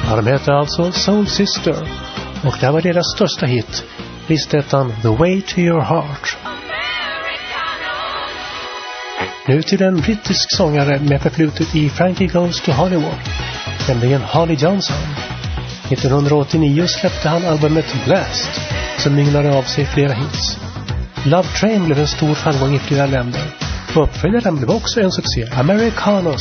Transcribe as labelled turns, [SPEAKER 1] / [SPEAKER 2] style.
[SPEAKER 1] Ja, de heter alltså Soul Sister. Och det här var deras största hit. Listettan The Way to Your Heart. Nu till en brittisk sångare med förflutet i Frankie Goes to Hollywood. Nämligen Harley Johnson. 1989 släppte han albumet Blast, som minglade av sig flera hits. Love Train blev en stor framgång i flera länder. Uppföljaren blev också en succé, Americanos.